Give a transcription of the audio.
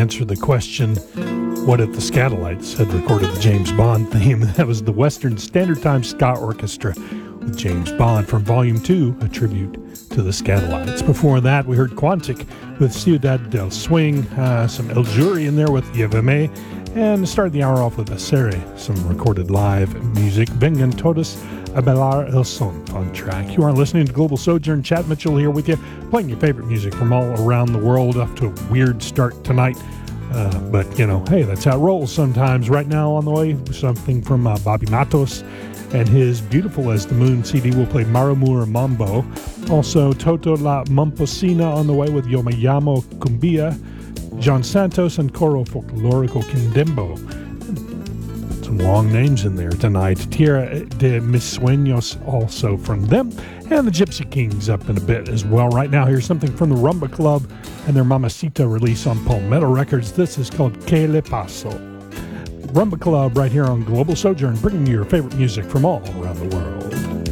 answer the question, what if the Skatalites had recorded the James Bond theme? That was the Western Standard Time Ska Orchestra with James Bond from Volume 2, a tribute to the Skatalites. Before that, we heard Quantic with Ciudad del Swing, some El Jury in there with Llévame, and started the hour off with Acere, some recorded live music. Vengan todos a bailar el son on track. You are listening to Global Sojourn. Chad Mitchell here with you, playing your favorite music from all around the world. Off to a weird start tonight, but you know, hey, that's how it rolls sometimes. Right now on the way, something from Bobby Matos and his Beautiful as the Moon CD. We'll play Maramur Mambo. Also, Toto La Momposina on the way with Yo Me Llamo Cumbia. John Santos and Coro Folklorico Quindembo. Some long names in there tonight. Tierra de Mis Sueños also from them. And the Gypsy Kings up in a bit as well. Right now, here's something from the Rumba Club and their Mamacita release on Palmetto Records. This is called Que Le Paso. Rumba Club right here on Global Sojourn, bringing you your favorite music from all around the world.